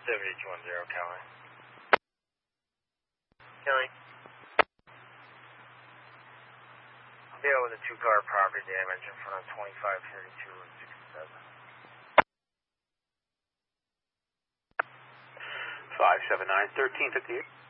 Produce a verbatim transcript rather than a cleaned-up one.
seven eight two one zero, Kelly. Kelly. Deal with a two-car property damage in front of twenty-five thirty-two and sixty-seven. five seven nine, thirteen fifty-eight.